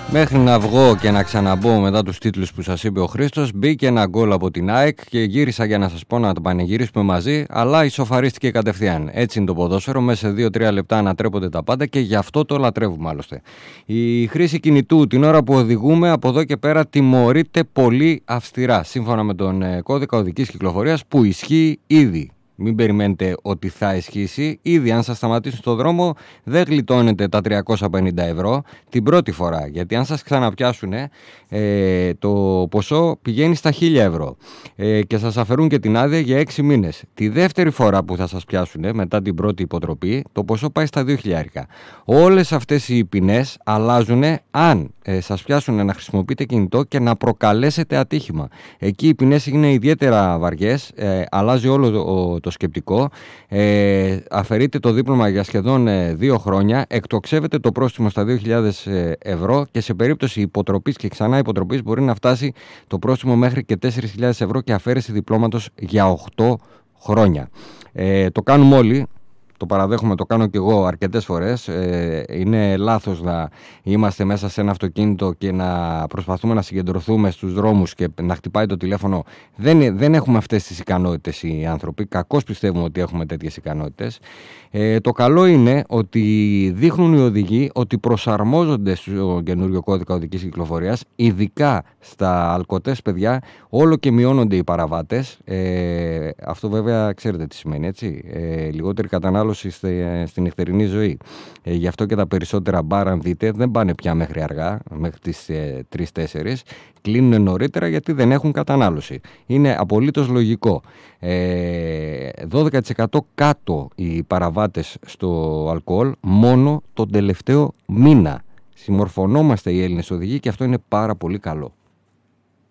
Μέχρι να βγω και να ξαναμπω μετά τους τίτλους που σας είπε ο Χρήστος, μπήκε ένα γκολ από την ΑΕΚ και γύρισα για να σας πω να το πανηγυρίσουμε μαζί, αλλά ισοφαρίστηκε κατευθείαν. Έτσι είναι το ποδόσφαιρο, μέσα σε 2-3 λεπτά ανατρέπονται τα πάντα και γι' αυτό το λατρεύουμε άλλωστε. Η χρήση κινητού την ώρα που οδηγούμε από εδώ και πέρα τιμωρείται πολύ αυστηρά, σύμφωνα με τον κώδικα οδικής κυκλοφορίας που ισχύει ήδη. Μην περιμένετε ότι θα ισχύσει. Ήδη αν σας σταματήσουν στον δρόμο δεν γλιτώνετε τα 350 ευρώ την πρώτη φορά. Γιατί αν σας ξαναπιάσουν το ποσό πηγαίνει στα 1000 ευρώ και σας αφαιρούν και την άδεια για 6 μήνες. Τη δεύτερη φορά που θα σας πιάσουν μετά την πρώτη υποτροπή το ποσό πάει στα 2.000. Όλες αυτές οι ποινές αλλάζουν αν σας πιάσουν να χρησιμοποιείτε κινητό και να προκαλέσετε ατύχημα. Εκεί οι ποινές είναι ιδιαίτερα βαριές, αλλάζει όλο το σκεπτικό, αφαιρείται το δίπλωμα για σχεδόν 2 χρόνια, εκτοξεύεται το πρόστιμο στα 2.000 ευρώ και σε περίπτωση υποτροπής και ξανά υποτροπής μπορεί να φτάσει το πρόστιμο μέχρι και 4.000 ευρώ και αφαίρεση διπλώματος για 8 χρόνια. Το κάνουμε όλοι. Το παραδέχομαι, το κάνω και εγώ αρκετές φορές. Είναι λάθος να είμαστε μέσα σε ένα αυτοκίνητο και να προσπαθούμε να συγκεντρωθούμε στους δρόμους και να χτυπάει το τηλέφωνο. Δεν έχουμε αυτές τις ικανότητες οι άνθρωποι. Κακώς πιστεύουμε ότι έχουμε τέτοιες ικανότητες. Το καλό είναι ότι δείχνουν οι οδηγοί ότι προσαρμόζονται στο καινούριο κώδικα οδικής κυκλοφορίας, ειδικά στα αλκοτές παιδιά, όλο και μειώνονται οι παραβάτες. Αυτό βέβαια ξέρετε τι σημαίνει, έτσι. Λιγότερη κατανάλωση στην νυχτερινή ζωή. Γι' αυτό και τα περισσότερα μπαρ, αν δείτε, δεν πάνε πια μέχρι αργά, μέχρι τις 3-4. Κλείνουν νωρίτερα γιατί δεν έχουν κατανάλωση. Είναι απολύτως λογικό. 12% κάτω οι παραβάτες στο αλκοόλ μόνο τον τελευταίο μήνα. Συμμορφωνόμαστε οι Έλληνες οδηγοί και αυτό είναι πάρα πολύ καλό.